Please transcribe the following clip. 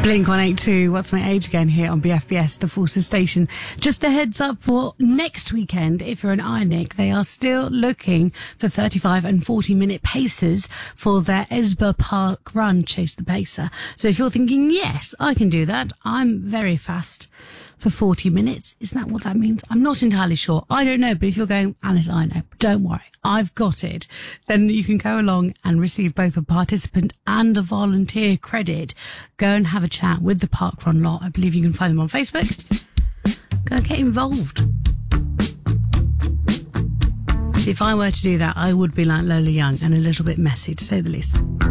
Blink-182, What's My Age Again, here on BFBS, the Forces Station. Just a heads up for next weekend, if you're an Ionic, they are still looking for 35 and 40-minute paces for their Esba Park run, Chase the Pacer. So if you're thinking, yes, I can do that, I'm very fast for 40 minutes. Isn't that what that means? I'm not entirely sure. I don't know, but if you're going, Alice, I know, don't worry, I've got it, then you can go along and receive both a participant and a volunteer credit. Go and have a chat with the Parkrun lot. I believe you can find them on Facebook. Go and get involved. If I were to do that, I would be like Lola Young and a little bit messy, to say the least.